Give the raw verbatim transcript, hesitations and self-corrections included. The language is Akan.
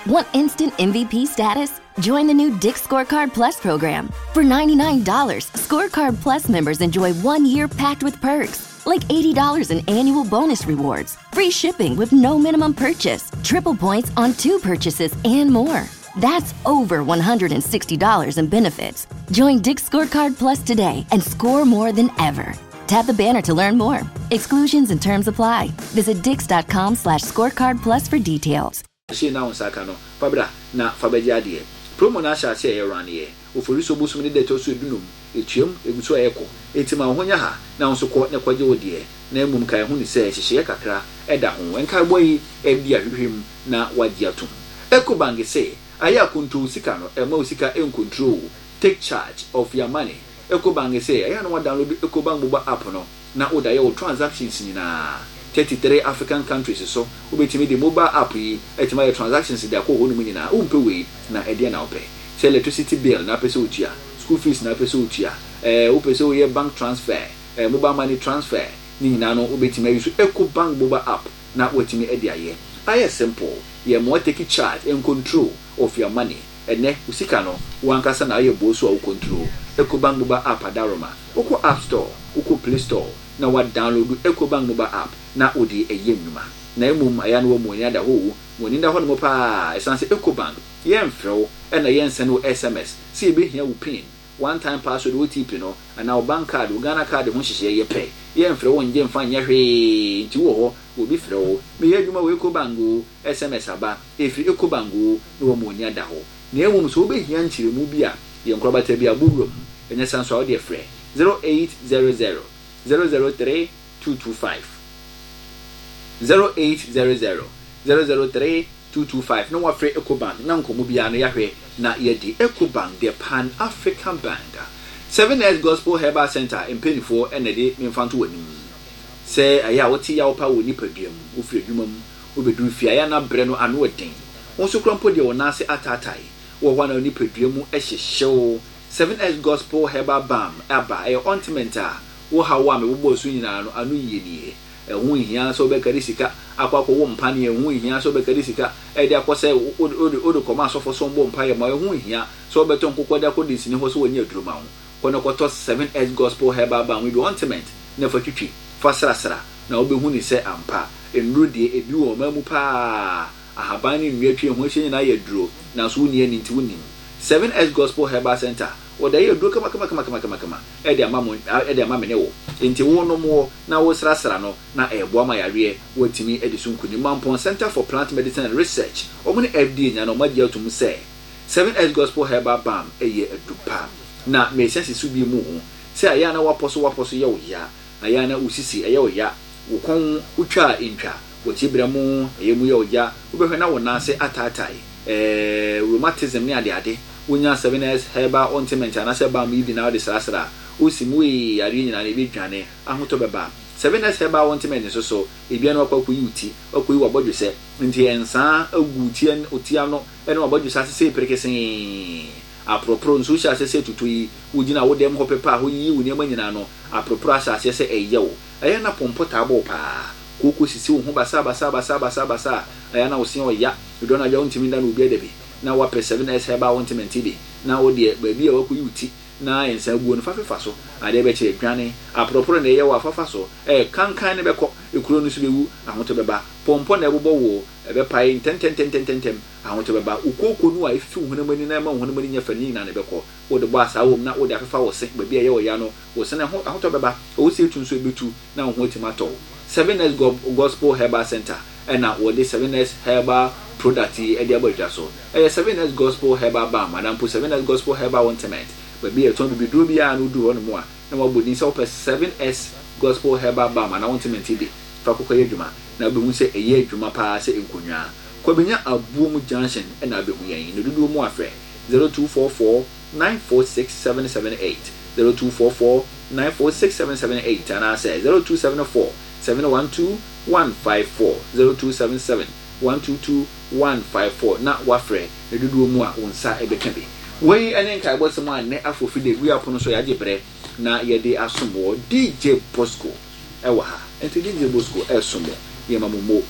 Want instant M V P status? Join the new Dick's Scorecard Plus program. For ninety-nine dollars, Scorecard Plus members enjoy one year packed with perks, like eighty dollars in annual bonus rewards, free shipping with no minimum purchase, triple points on two purchases, and more. That's over one hundred sixty dollars in benefits. Join Dick's Scorecard Plus today and score more than ever. Tap the banner to learn more. Exclusions and terms apply. Visit dix.com slash scorecard plus for details. She now Sakano, Fabra, na Fabedia. Promo Nasha say around here. Ufuriso Busumi de Tosu Dunum, Etium, Eguso Echo, Etima Honyaha, now so caught Nakwajo dear. Nemum Kaihuni says she kakra, Eda home, and Kaiboy, Ebdia him, na Wadiatum. Echo Bangi say, Aya Kuntu Sikano, a Mosika in control. Take charge of your money. Echo Bangi say, I don't want download Echo Bang Buba Apono, na Oda your transactions in a. thirty-three African countries so ubetimi the mobile app yi etima transactions dey akọ honu nyina umpe we na ede na ope say electricity bill na pese otua school fees na pese otua eh upese we bank transfer eh mobile money transfer ni nyina no ubetimi use Eco Bank mobile app na wetimi ede aye aye simple ye mo take charge and control of your money ene usika no wankasa na aye bo so a control Eco Bank mobile app adaroma uko app store uko play store na wa download Eco Bank mobile app na odi eye nnuma na emum aya no mo nya da ho mo ni da ho no pa esanse Eco Bank ye mfrew e na ye nse no S M S see e be hia wo pin one time password O T P no ana wo bank card wo Ghana card ho hyehye ye pe ye mfrew wo nje mfa nya hwe nti wo ho obi frew me ye adwuma wo Eco Bank S M S aba efri Eco Bank no wo mo nya da ho na emum so be hia nchire mu bi a ye nkrobata bi aburum enye sanso wo de frɛ zero eight zero zero zero zero three two two five zero eight zero zero zero zero three two two five no wa free Eco Bank na nkomo bia no yahwe na yedi Eco Bank the Pan African Bank seven S Gospel Herbal Center in Penifo enede memfanto wanim se aya woti ya opa woni paduam wo free adwuma mu wo beduru fia ya na bre no ano odin won so krompo de wona ase atatai wo hwa na oni paduam ehyehyew seven S Gospel Herbal Balm aba e ointment a wo hawa me wo bo so nyina no anu yie ehun hia so be kari sika akwakwo wo mpa ne ehun hia so be kari sika e de akose odo koma asofo so mbo mpa ye ma ehun hia so be ton kokode akodisi ne ho so woni aduruma ho kono koto seven S Gospel Herbal Balm with ointment na fatwitwi fasrasra na obehu ni se ampa enru de ebi wo mamu pa ahaban ni nwiatwe ho hye na ye duro na so ni ani nti woni seven S Gospel Herbal Center oda ye duro kama kama kama kama kama e de amamo e de amame ne wo nti wo no mo na wo srasra no na e bo ama yare watimi edisun kuni Mampon Center for Plant Medicine and Research omuni F D A nya no magia to mu say seven S Gospel Herbal Balm e ye adupa na me sense su bi mu se aya na waposo waposo ye wo ya aya na usisi aya wo ya wo kon utwa intwa wo tibra mu ye mu ye wo ya wo behwe na wo na se atatai eh rheumatism ne ade ade wonya seven S Herbal Ointment ana se balm yi bi na wo de srasra osimu yi yare nyina ne bi dwane ahoto beba seven S Herbal Ointment so so ebia no akwaku yuti akwayi wabodwo se nti ensa aguti an otia no ene wabodwo se se perkesen apropro nso sha se se tutu yi wugina wo dem ho pepa ho yi wo ne manyina no apropro sha se se eyewo aya na pompota bo pa koko sisi wo ho basa basa basa basa basa aya na wo se o ya do na ja ontimi nda no obi adabi na wa pe seven S Herbal Ointment bi na wo de ba bi a waku yuti na ensa guo no fafa so ade be che dwane apropro na ye wa fafa so eh kankan ne beko ekuro no so bewu ahoto beba pompo na ebobo wo ebe pai ten ten ten ten ten ahoto beba ukoko no a efi hunu mani na ma hunu mani nya fani na ne beko wo de bo asa wo na wo de afafa wo se ba bi ye wo ya no wo se na ahoto beba wo se tun so ebetu na wo timato seven S Gospel Herbal Center ena wo de seven S Herbal product e de abodwa so eh seven S Gospel Herbal Balm madam po seven S Gospel Herbal Ointment baby e ton bi duro bia no du hono mo a na wabodi se opɛ seven S Gospel Herbal Balm na Ointment bi fa kokoye dwuma na behu se eye dwuma pa se enkonwa ko benya abuom junction e na behu yan no dudu mo afrɛ zero two four four nine four six seven seven eight zero two four four nine four six seven seven eight and I say zero two seven four seven one two one five four zero two seven seven one two two one five four na wafrɛ no dudu mo a wonsa e beka bi wey ene nkai bosom a ne afofi de wi apono so ya gebre na ye de asomo D J Bosco e wa ha enti D J Bosco e somo ye mamomo